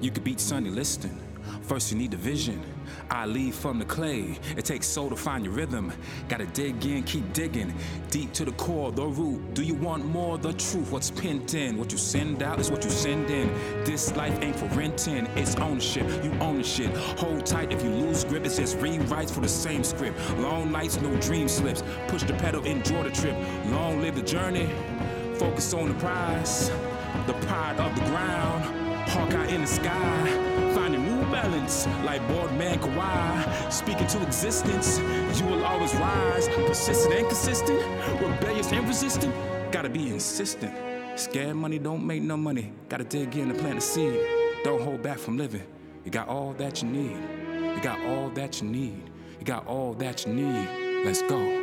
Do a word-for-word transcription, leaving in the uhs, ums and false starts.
You could beat Sonny Liston. First you need the vision. I leave from the clay. It takes soul to find your rhythm. Gotta dig in, keep digging. Deep to the core, the root. Do you want more? The truth. What's pinned in? What you send out is what you send in. This life ain't for renting. It's ownership. You own the shit. Hold tight if you lose grip. It's just rewrites for the same script. Long nights, no dream slips. Push the pedal, enjoy the trip. Long live the journey. Focus on the prize. The pride of the ground. Hawkeye in the sky. Finding new balance like Boardman Kawhi. Speaking to existence, you will always rise. Persistent and consistent, rebellious and resistant. Gotta be insistent. Scared money don't make no money. Gotta dig in and plant a seed. Don't hold back from living. You got all that you need. You got all that you need. You got all that you need. Let's go.